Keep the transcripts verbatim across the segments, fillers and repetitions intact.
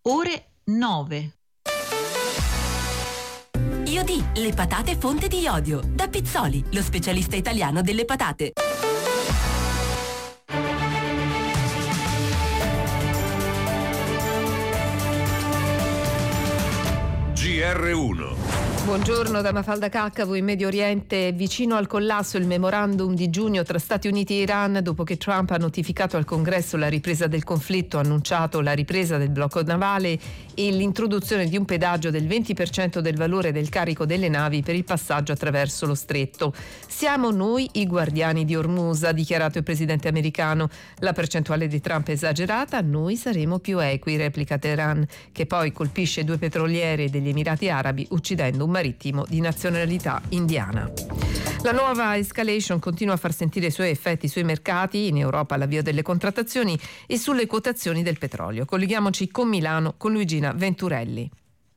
ore nove. Iodi, le patate fonte di iodio. Da Pizzoli, lo specialista italiano delle patate. G R uno. Buongiorno da Mafalda Caccavo. In Medio Oriente è vicino al collasso il memorandum di giugno tra Stati Uniti e Iran dopo che Trump ha notificato al Congresso la ripresa del conflitto, ha annunciato la ripresa del blocco navale e l'introduzione di un pedaggio del venti per cento del valore del carico delle navi per il passaggio attraverso lo stretto. Siamo noi i guardiani di Hormuz, ha dichiarato il presidente americano. La percentuale di Trump è esagerata, noi saremo più equi, replica Teheran, che poi colpisce due petroliere degli Emirati Arabi uccidendo un marittimo di nazionalità indiana. La nuova escalation continua a far sentire i suoi effetti sui mercati, in Europa l'avvio delle contrattazioni e sulle quotazioni del petrolio. Colleghiamoci con Milano con Luigina Venturelli.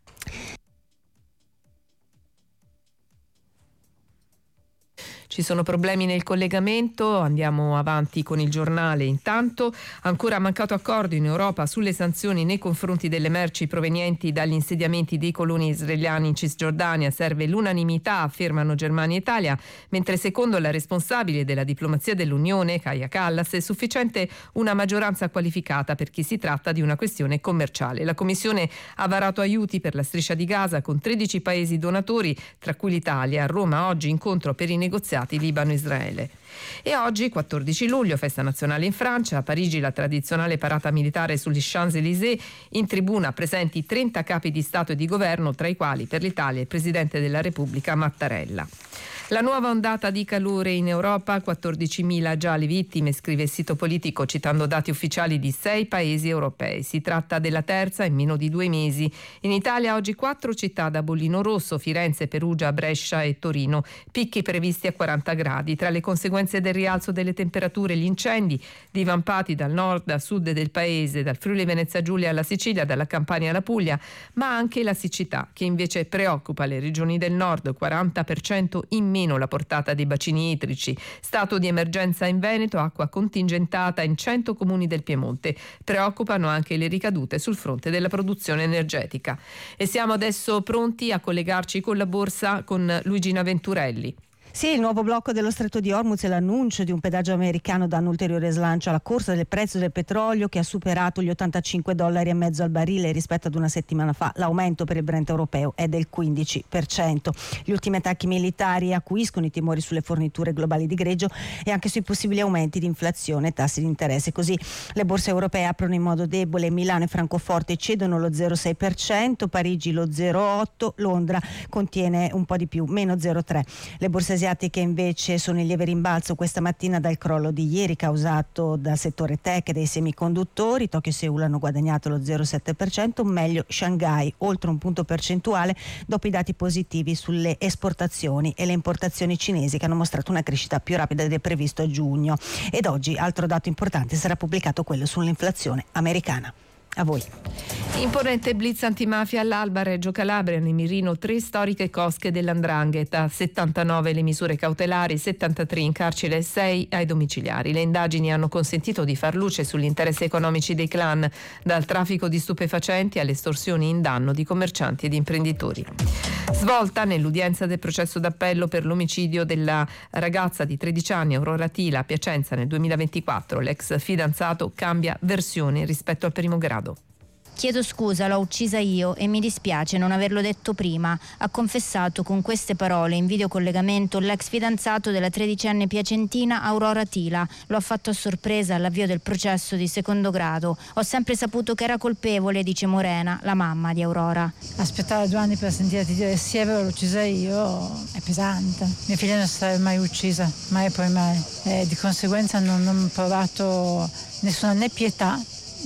Ci sono problemi nel collegamento, andiamo avanti con il giornale. Intanto, ancora mancato accordo in Europa sulle sanzioni nei confronti delle merci provenienti dagli insediamenti dei coloni israeliani in Cisgiordania. Serve l'unanimità, affermano Germania e Italia, mentre secondo la responsabile della diplomazia dell'Unione, Kaja Kallas, è sufficiente una maggioranza qualificata perché si tratta di una questione commerciale. La Commissione ha varato aiuti per la striscia di Gaza con tredici paesi donatori, tra cui l'Italia. A Roma oggi incontro per i negoziati Libano-Israele. E oggi, quattordici luglio, festa nazionale in Francia. A Parigi la tradizionale parata militare sugli Champs-Élysées. In tribuna presenti trenta capi di Stato e di Governo, tra i quali per l'Italia il Presidente della Repubblica Mattarella. La nuova ondata di calore in Europa, quattordicimila già le vittime, scrive il sito Politico citando dati ufficiali di sei paesi europei. Si tratta della terza in meno di due mesi. In Italia oggi quattro città da bollino rosso: Firenze, Perugia, Brescia e Torino. Picchi previsti a quaranta gradi. Tra le conseguenze del rialzo delle temperature, gli incendi divampati dal nord a sud del paese, dal Friuli Venezia Giulia alla Sicilia, dalla Campania alla Puglia, ma anche la siccità che invece preoccupa le regioni del nord, quaranta per cento in meno la portata dei bacini idrici. Stato di emergenza in Veneto, acqua contingentata in cento comuni del Piemonte. Preoccupano anche le ricadute sul fronte della produzione energetica. E siamo adesso pronti a collegarci con la borsa con Luigina Venturelli. Sì, il nuovo blocco dello Stretto di Hormuz e l'annuncio di un pedaggio americano danno ulteriore slancio alla corsa del prezzo del petrolio, che ha superato gli ottantacinque dollari e mezzo al barile rispetto ad una settimana fa. L'aumento per il Brent europeo è del quindici per cento. Gli ultimi attacchi militari acuiscono i timori sulle forniture globali di greggio e anche sui possibili aumenti di inflazione e tassi di interesse. Così le borse europee aprono in modo debole. Milano e Francoforte cedono lo zero virgola sei per cento, Parigi lo zero virgola otto per cento, Londra contiene un po' di più, meno zero virgola tre per cento. Le borse asiatiche che invece sono in lieve rimbalzo questa mattina dal crollo di ieri causato dal settore tech e dei semiconduttori. Tokyo e Seul hanno guadagnato lo zero virgola sette per cento, meglio Shanghai, oltre un punto percentuale dopo i dati positivi sulle esportazioni e le importazioni cinesi, che hanno mostrato una crescita più rapida del previsto a giugno. Ed oggi altro dato importante sarà pubblicato quello sull'inflazione americana. A voi. Imponente blitz antimafia all'Alba, Reggio Calabria, Nemirino, tre storiche cosche dell'Andrangheta, settantanove le misure cautelari, settantatré in carcere e sei ai domiciliari. Le indagini hanno consentito di far luce sugli interessi economici dei clan, dal traffico di stupefacenti alle estorsioni in danno di commercianti ed imprenditori. Svolta nell'udienza del processo d'appello per l'omicidio della ragazza di tredici anni Aurora Tila a Piacenza nel duemilaventiquattro. L'ex fidanzato cambia versione rispetto al primo grado. Chiedo scusa, l'ho uccisa io e mi dispiace non averlo detto prima, ha confessato con queste parole in videocollegamento l'ex fidanzato della tredicenne piacentina Aurora Tila. Lo ha fatto a sorpresa all'avvio del processo di secondo grado. Ho sempre saputo che era colpevole, dice Morena, la mamma di Aurora. Aspettare due anni per sentirti dire sì, è vero, l'ho uccisa io, è pesante. Mia figlia non sarebbe mai uccisa, mai e poi mai. E di conseguenza non, non ho provato nessuna né pietà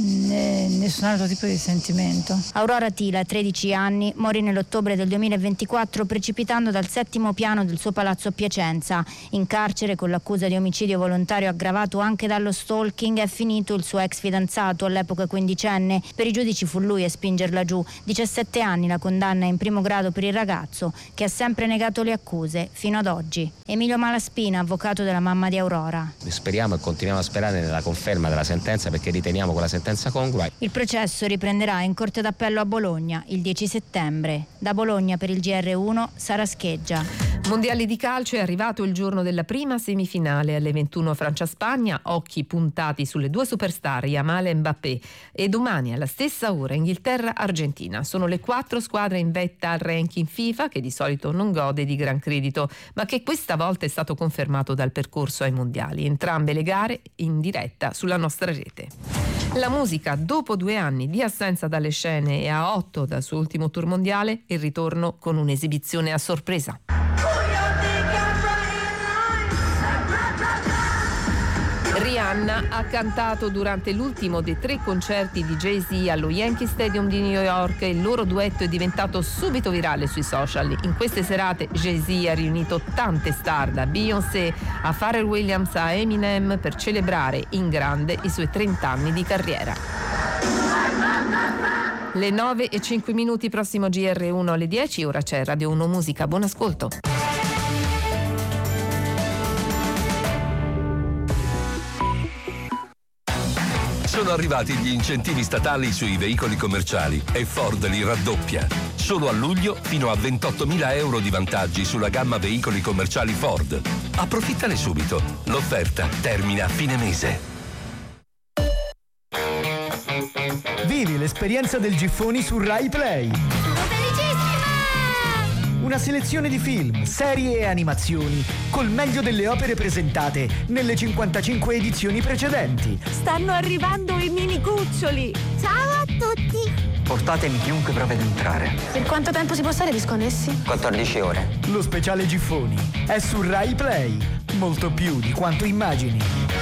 né nessun altro tipo di sentimento. Aurora Tila, tredici anni, morì nell'ottobre del duemilaventiquattro precipitando dal settimo piano del suo palazzo a Piacenza. In carcere con l'accusa di omicidio volontario aggravato anche dallo stalking è finito il suo ex fidanzato, all'epoca quindicenne. Per i giudici fu lui a spingerla giù. diciassette anni la condanna in primo grado per il ragazzo, che ha sempre negato le accuse fino ad oggi. Emilio Malaspina, avvocato della mamma di Aurora. Speriamo e continuiamo a sperare nella conferma della sentenza, perché riteniamo con la sentenza sentenza congrua. Il processo riprenderà in Corte d'Appello a Bologna il dieci settembre. Da Bologna per il G R uno, Sara Scheggia. Mondiali di calcio, è arrivato il giorno della prima semifinale. Alle ventuno Francia-Spagna, occhi puntati sulle due superstar Yamal e Mbappé, e domani alla stessa ora Inghilterra-Argentina. Sono le quattro squadre in vetta al ranking FIFA, che di solito non gode di gran credito, ma che questa volta è stato confermato dal percorso ai mondiali. Entrambe le gare in diretta sulla nostra rete. La musica, dopo due anni di assenza dalle scene e a otto dal suo ultimo tour mondiale, il ritorno con un'esibizione a sorpresa. Rihanna ha cantato durante l'ultimo dei tre concerti di Jay-Z allo Yankee Stadium di New York. Il loro duetto è diventato subito virale sui social. In queste serate Jay-Z ha riunito tante star, da Beyoncé a Pharrell Williams a Eminem, per celebrare in grande i suoi trenta anni di carriera. Le nove e cinque minuti, prossimo G R uno alle dieci, ora c'è Radio uno Musica. Buon ascolto. Sono arrivati gli incentivi statali sui veicoli commerciali e Ford li raddoppia. Solo a luglio fino a ventottomila euro di vantaggi sulla gamma veicoli commerciali Ford. Approfittane subito. L'offerta termina a fine mese. Vivi l'esperienza del Giffoni su Rai Play. Una selezione di film, serie e animazioni col meglio delle opere presentate nelle cinquantacinque edizioni precedenti. Stanno arrivando i mini cuccioli. Ciao a tutti. Portatemi chiunque prova ad entrare. Per quanto tempo si può stare disconnessi? quattordici ore. Lo speciale Giffoni è su Rai Play. Molto più di quanto immagini.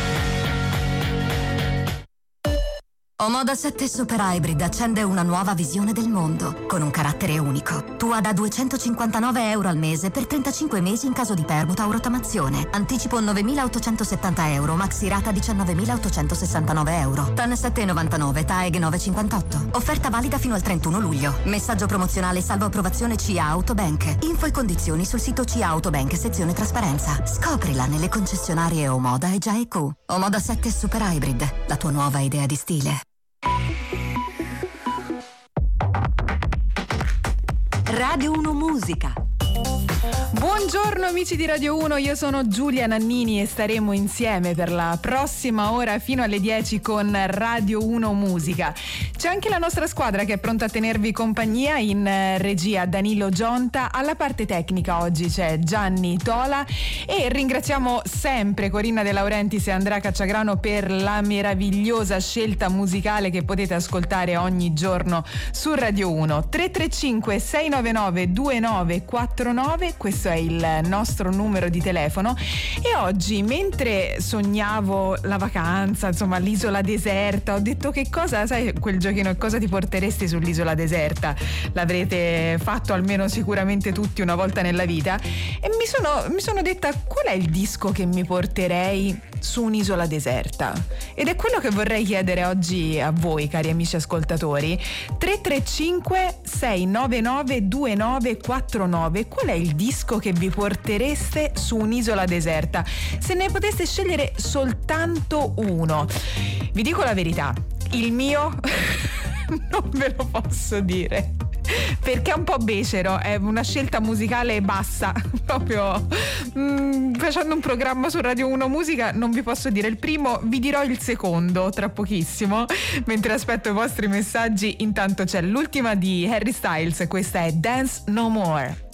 Omoda sette Super Hybrid accende una nuova visione del mondo, con un carattere unico. Tua da duecentocinquantanove euro al mese per trentacinque mesi in caso di permuta o rottamazione. Anticipo novemilaottocentosettanta euro, maxi rata diciannovemilaottocentosessantanove euro. T A N sette virgola novantanove, T A E G novecentocinquantotto. Offerta valida fino al trentuno luglio. Messaggio promozionale salvo approvazione C A Autobank. Info e condizioni sul sito C A Autobank, sezione trasparenza. Scoprila nelle concessionarie Omoda e G I A E Q. Omoda sette Super Hybrid, la tua nuova idea di stile. Radio uno Musica. Buongiorno amici di Radio uno, io sono Giulia Nannini e staremo insieme per la prossima ora fino alle dieci con Radio uno Musica. C'è anche la nostra squadra che è pronta a tenervi compagnia. In regia Danilo Gionta, alla parte tecnica oggi c'è Gianni Tola e ringraziamo sempre Corinna De Laurentiis e Andrea Cacciagrano per la meravigliosa scelta musicale che potete ascoltare ogni giorno su Radio uno. tre tre cinque sei nove nove due nove quattro nove, questo è il nostro numero di telefono. E oggi, mentre sognavo la vacanza, insomma l'isola deserta, ho detto: che cosa, sai quel giochino, cosa ti porteresti sull'isola deserta? L'avrete fatto almeno sicuramente tutti una volta nella vita. E mi sono, mi sono detta: qual è il disco che mi porterei su un'isola deserta? Ed è quello che vorrei chiedere oggi a voi, cari amici ascoltatori. Tre tre cinque sei nove nove due nove quattro nove. Qual è il disco che vi portereste su un'isola deserta? Se ne poteste scegliere soltanto uno. Vi dico la verità, il mio non ve lo posso dire, perché è un po' becero, è una scelta musicale bassa, proprio mm, facendo un programma su Radio uno Musica non vi posso dire il primo, vi dirò il secondo tra pochissimo, mentre aspetto i vostri messaggi. Intanto c'è l'ultima di Harry Styles, questa è Dance No More.